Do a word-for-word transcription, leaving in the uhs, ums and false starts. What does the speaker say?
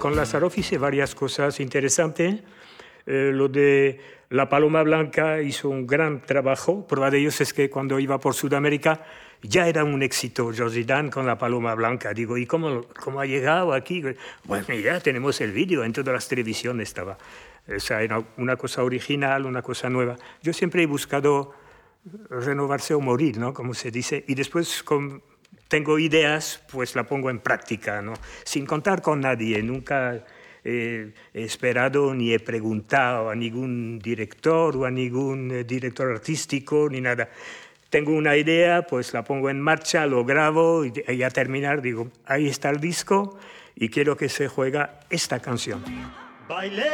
Con Lázarov hice varias cosas interesantes. Eh, lo de La Paloma Blanca hizo un gran trabajo. Prueba de ello es que cuando iba por Sudamérica ya era un éxito Georgie Dan con La Paloma Blanca. Digo, ¿y cómo, cómo ha llegado aquí? Bueno, ya tenemos el vídeo, en todas las televisiones estaba. O sea, era una cosa original, una cosa nueva. Yo siempre he buscado renovarse o morir, ¿no? Como se dice. Y después con, tengo ideas, pues la pongo en práctica, ¿no? Sin contar con nadie. Nunca he, he esperado ni he preguntado a ningún director o a ningún eh, director artístico ni nada. Tengo una idea, pues la pongo en marcha, lo grabo y, y a terminar digo, ahí está el disco y quiero que se juega esta canción. Baile.